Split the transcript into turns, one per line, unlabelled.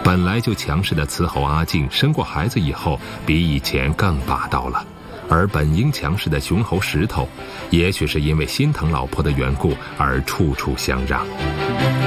本来就强势的雌猴阿静生过孩子以后，比以前更霸道了。而本应强势的雄猴石头，也许是因为心疼老婆的缘故而处处相让。